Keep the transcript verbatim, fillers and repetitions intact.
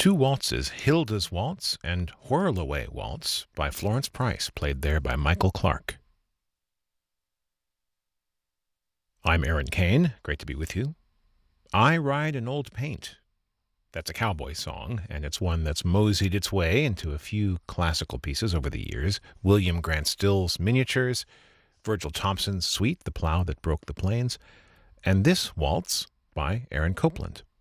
Two waltzes, Hilda's Waltz and Whirl Away Waltz by Florence Price, played there by Michael Clark. I'm Aaron Kane. Great to be with you. I Ride an Old Paint. That's a cowboy song, and it's one that's moseyed its way into a few classical pieces over the years. William Grant Still's Miniatures, Virgil Thompson's Suite, The Plow That Broke the Plains, and this waltz by Aaron Copland.